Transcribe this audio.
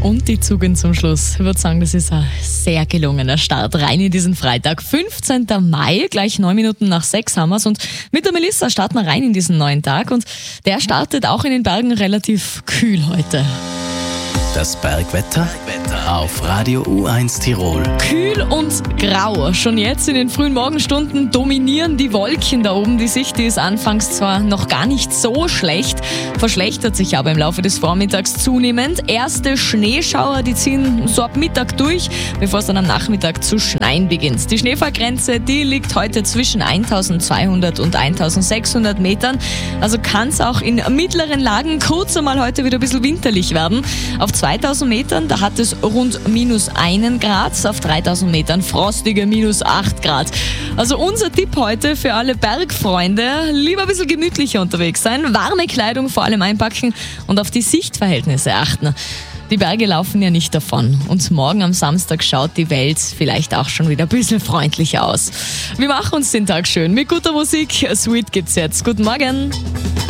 Und die Zugin zum Schluss. Ich würde sagen, das ist ein sehr gelungener Start rein in diesen Freitag. 15. Mai, gleich 9 Minuten nach 6 haben wir's. Und mit der Melissa starten wir rein in diesen neuen Tag. Und der startet auch in den Bergen relativ kühl heute. Das Bergwetter auf Radio U1 Tirol. Kühl und grau. Schon jetzt in den frühen Morgenstunden dominieren die Wolken da oben. Die Sicht, die ist anfangs zwar noch gar nicht so schlecht, verschlechtert sich aber im Laufe des Vormittags zunehmend. Erste Schneeschauer, die ziehen so ab Mittag durch, bevor es dann am Nachmittag zu schneien beginnt. Die Schneefallgrenze, die liegt heute zwischen 1200 und 1600 Metern. Also kann es auch in mittleren Lagen kurz einmal heute wieder ein bisschen winterlich werden. Auf 2000 Metern, da hat es rund -1 Grad, auf 3000 Metern frostige -8 Grad. Also unser Tipp heute für alle Bergfreunde, lieber ein bisschen gemütlicher unterwegs sein, warme Kleidung vor allem einpacken und auf die Sichtverhältnisse achten. Die Berge laufen ja nicht davon und morgen am Samstag schaut die Welt vielleicht auch schon wieder ein bisschen freundlicher aus. Wir machen uns den Tag schön mit guter Musik. Sweet gibt's jetzt. Guten Morgen.